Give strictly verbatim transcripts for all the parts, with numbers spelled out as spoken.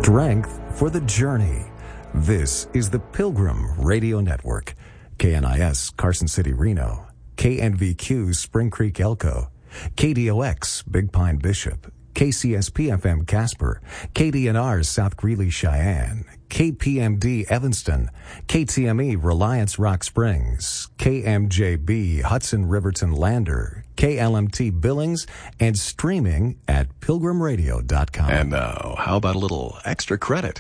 Strength for the journey. This is the Pilgrim Radio Network. K N I S Carson City, Reno. K N V Q Spring Creek, Elko. K D O X Big Pine, Bishop. K C S P F M Casper. K D N R South Greeley, Cheyenne. K P M D Evanston. K T M E Reliance Rock Springs. K M J B Hudson Riverton Lander. K L M T Billings, and streaming at pilgrim radio dot com. And now, how about a little extra credit?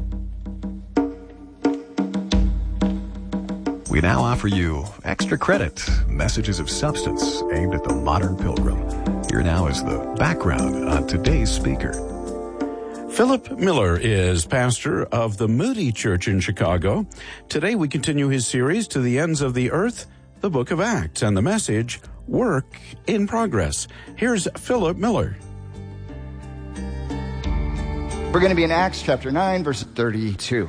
We now offer you Extra Credit, messages of substance aimed at the modern pilgrim. Here now is the background on today's speaker. Philip Miller is pastor of the Moody Church in Chicago. Today we continue his series, To the Ends of the Earth, the Book of Acts, and the message, Work in Progress. Here's Philip Miller. We're going to be in Acts chapter nine, verse thirty-two.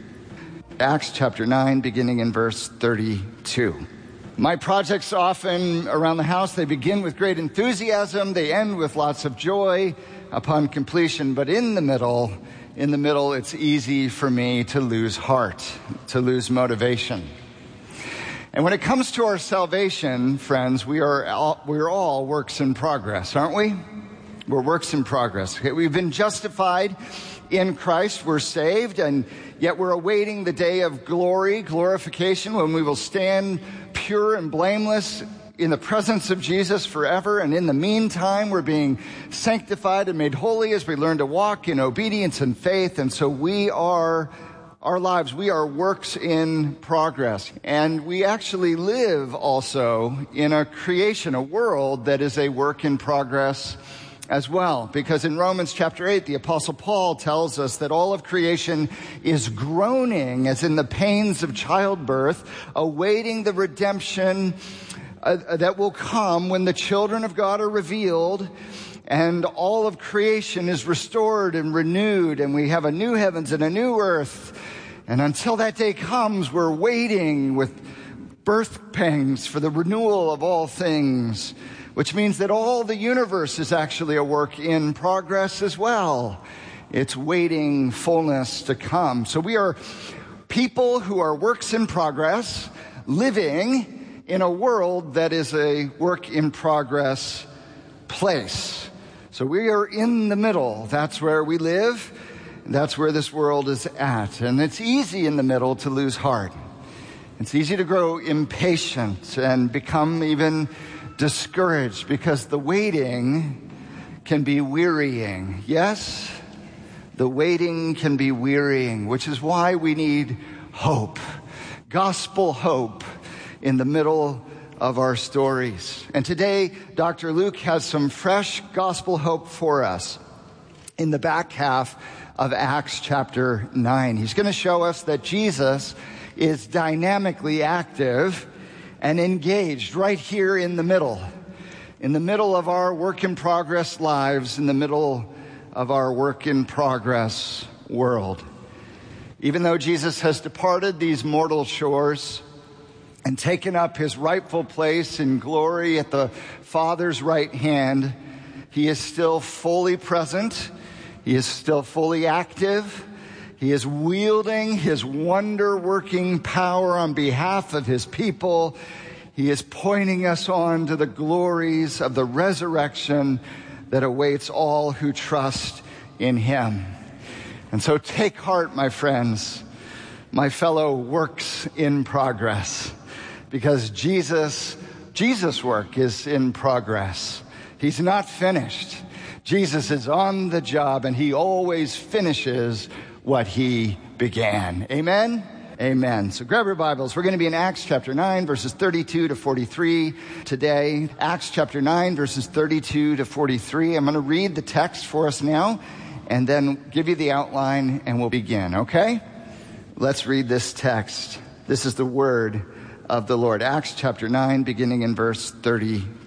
Acts chapter nine, beginning in verse thirty-two. My projects often around the house, they begin with great enthusiasm, they end with lots of joy upon completion, but in the middle, in the middle, it's easy for me to lose heart, to lose motivation. And when it comes to our salvation, friends, we are all, we're all works in progress, aren't we? We're works in progress. We've been justified in Christ, we're saved, and yet we're awaiting the day of glory, glorification, when we will stand pure and blameless in the presence of Jesus forever. And in the meantime, we're being sanctified and made holy as we learn to walk in obedience and faith. And so we are, our lives, we are works in progress. And we actually live also in a creation, a world that is a work in progress as well. Because in Romans chapter eight, the Apostle Paul tells us that all of creation is groaning, as in the pains of childbirth, awaiting the redemption uh, that will come when the children of God are revealed and all of creation is restored and renewed, and we have a new heavens and a new earth. And until that day comes, we're waiting with birth pangs for the renewal of all things, which means that all the universe is actually a work in progress as well. It's waiting fullness to come. So we are people who are works in progress, living in a world that is a work in progress place. So we are in the middle. That's where we live. That's where this world is at. And it's easy in the middle to lose heart. It's easy to grow impatient and become even discouraged, because the waiting can be wearying. Yes, the waiting can be wearying, which is why we need hope, gospel hope in the middle of our stories. And today, Doctor Luke has some fresh gospel hope for us in the back half of Acts chapter nine. He's going to show us that Jesus is dynamically active and engaged right here in the middle, in the middle of our work in progress lives, in the middle of our work in progress world. Even though Jesus has departed these mortal shores and taken up his rightful place in glory at the Father's right hand, he is still fully present. He is still fully active. He is wielding his wonder-working power on behalf of his people. He is pointing us on to the glories of the resurrection that awaits all who trust in him. And so take heart, my friends, my fellow works in progress, because Jesus, Jesus' work is in progress. He's not finished. Jesus is on the job, and he always finishes what he began. Amen? Amen. So grab your Bibles. We're going to be in Acts chapter nine, verses thirty-two to forty-three today. Acts chapter nine, verses thirty-two to forty-three. I'm going to read the text for us now and then give you the outline, and we'll begin, okay? Let's read this text. This is the word of the Lord. Acts chapter nine, beginning in verse thirty-two.